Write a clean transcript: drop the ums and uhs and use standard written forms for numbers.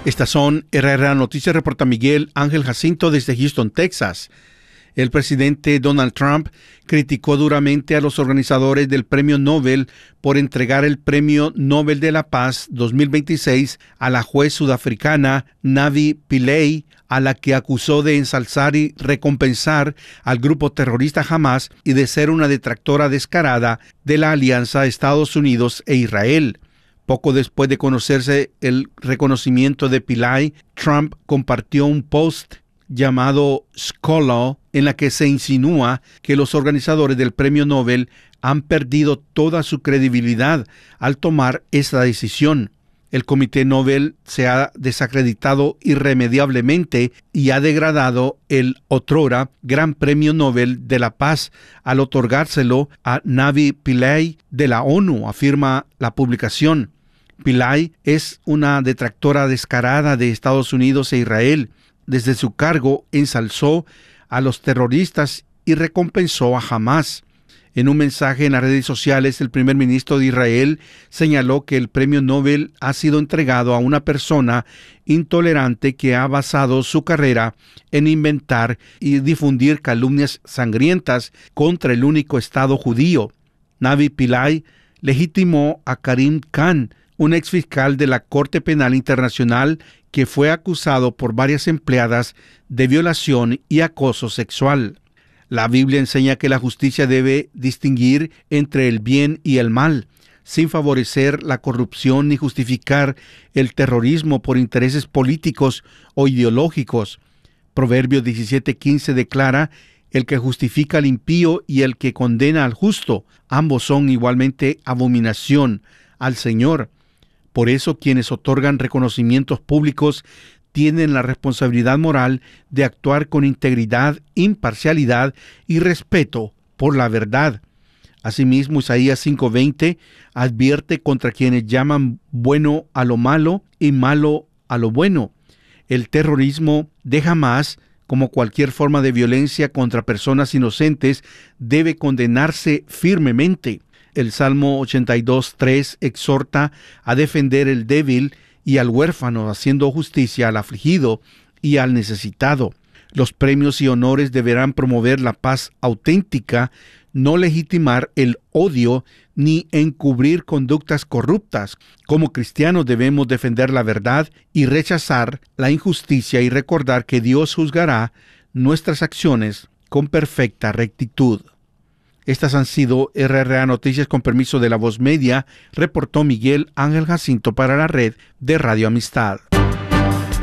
Estas son RRA Noticias, reporta Miguel Ángel Jacinto desde Houston, Texas. El presidente Donald Trump criticó duramente a los organizadores del Premio Nobel por entregar el Premio Nobel de la Paz 2026 a la juez sudafricana Navi Pillay, a la que acusó de ensalzar y recompensar al grupo terrorista Hamas y de ser una detractora descarada de la alianza Estados Unidos e Israel. Poco después de conocerse el reconocimiento de Pillay, Trump compartió un post llamado Scholar, en la que se insinúa que los organizadores del Premio Nobel han perdido toda su credibilidad al tomar esta decisión. El Comité Nobel se ha desacreditado irremediablemente y ha degradado el otrora Gran Premio Nobel de la Paz al otorgárselo a Navi Pillay de la ONU, afirma la publicación. Pillay es una detractora descarada de Estados Unidos e Israel. Desde su cargo ensalzó a los terroristas y recompensó a Hamas. En un mensaje en las redes sociales, el primer ministro de Israel señaló que el premio Nobel ha sido entregado a una persona intolerante que ha basado su carrera en inventar y difundir calumnias sangrientas contra el único Estado judío. Navi Pillay legitimó a Karim Khan, un exfiscal de la Corte Penal Internacional que fue acusado por varias empleadas de violación y acoso sexual. La Biblia enseña que la justicia debe distinguir entre el bien y el mal, sin favorecer la corrupción ni justificar el terrorismo por intereses políticos o ideológicos. Proverbios 17:15 declara: el que justifica al impío y el que condena al justo, ambos son igualmente abominación al Señor. Por eso quienes otorgan reconocimientos públicos tienen la responsabilidad moral de actuar con integridad, imparcialidad y respeto por la verdad. Asimismo, Isaías 5:20 advierte contra quienes llaman bueno a lo malo y malo a lo bueno. El terrorismo de Hamas, como cualquier forma de violencia contra personas inocentes, debe condenarse firmemente. El Salmo 82:3 exhorta a defender el débil y al huérfano, haciendo justicia al afligido y al necesitado. Los premios y honores deberán promover la paz auténtica, no legitimar el odio ni encubrir conductas corruptas. Como cristianos debemos defender la verdad y rechazar la injusticia y recordar que Dios juzgará nuestras acciones con perfecta rectitud. Estas han sido RRA Noticias con permiso de La Voz Media, reportó Miguel Ángel Jacinto para la red de Radio Amistad.